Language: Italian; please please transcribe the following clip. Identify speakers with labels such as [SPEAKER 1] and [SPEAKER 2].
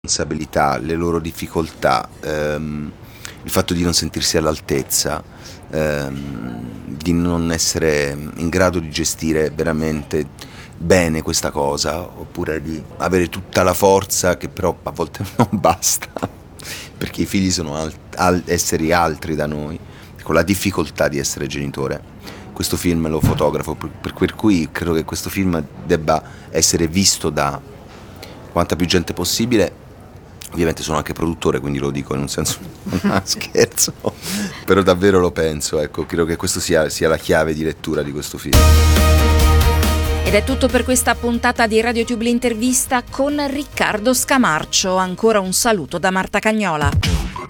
[SPEAKER 1] responsabilità, le loro difficoltà, il fatto di non sentirsi all'altezza, di non essere in grado di gestire veramente bene questa cosa, oppure di avere tutta la forza che però a volte non basta, perché i figli sono esseri altri da noi, con la difficoltà di essere genitore. Questo film lo fotografo, per cui credo che questo film debba essere visto da quanta più gente possibile. Ovviamente sono anche produttore, quindi lo dico in un senso non scherzo, però davvero lo penso, ecco, credo che questo sia la chiave di lettura di questo film.
[SPEAKER 2] Ed è tutto per questa puntata di RadioTube l'intervista con Riccardo Scamarcio. Ancora un saluto da Marta Cagnola.